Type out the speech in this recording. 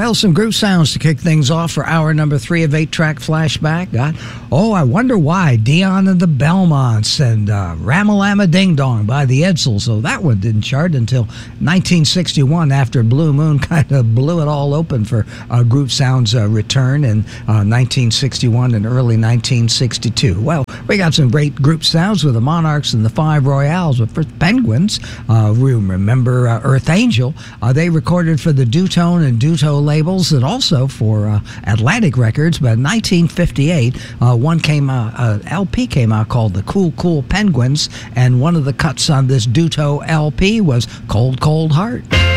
Well, some groove sounds to kick things off for hour number 3 of 8-Track Flashback. I Wonder Why, Dion and the Belmonts, and Ramalama Ding Dong by the Edsels. So that one didn't chart until 1961 after Blue Moon kind of blew it all open for groove sounds return in 1961 and early 1962. Well, we got some great group sounds with the Monarchs and the Five Royales, but for Penguins, we remember Earth Angel. They recorded for the Dutone and Duto labels and also for Atlantic Records. But in 1958, LP came out called the Cool Cool Penguins, and one of the cuts on this Duto LP was Cold Cold Heart.